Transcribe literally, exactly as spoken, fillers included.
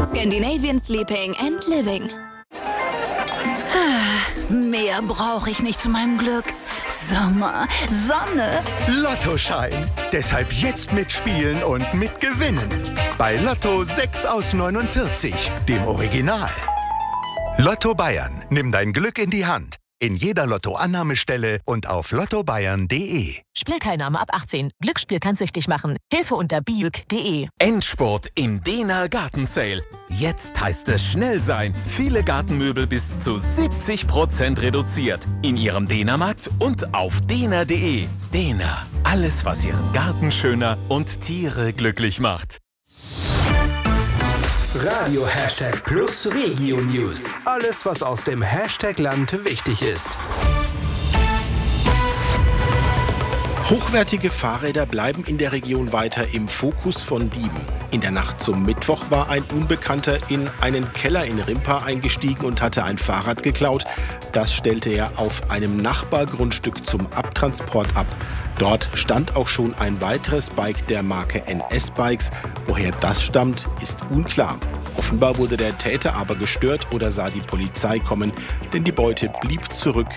Scandinavian Sleeping and Living. Mehr brauche ich nicht zu meinem Glück. Sommer, Sonne. Lottoschein. Deshalb jetzt mitspielen und mitgewinnen. Bei Lotto sechs aus neunundvierzig, dem Original. Lotto Bayern. Nimm dein Glück in die Hand. In jeder Lotto-Annahmestelle und auf lotto bayern punkt de. Spielteilnahme ab achtzehn. Glücksspiel kann süchtig machen. Hilfe unter biuk punkt de. Endspurt im Dehner Gartensale. Jetzt heißt es schnell sein. Viele Gartenmöbel bis zu siebzig Prozent reduziert. In Ihrem Dehnermarkt und auf dehner punkt de. Dehner. Alles, was Ihren Garten schöner und Tiere glücklich macht. Radio Hashtag Plus Regio News. Alles, was aus dem Hashtag-Land wichtig ist. Hochwertige Fahrräder bleiben in der Region weiter im Fokus von Dieben. In der Nacht zum Mittwoch war ein Unbekannter in einen Keller in Rimpa eingestiegen und hatte ein Fahrrad geklaut. Das stellte er auf einem Nachbargrundstück zum Abtransport ab. Dort stand auch schon ein weiteres Bike der Marke N S Bikes. Woher das stammt, ist unklar. Offenbar wurde der Täter aber gestört oder sah die Polizei kommen, denn die Beute blieb zurück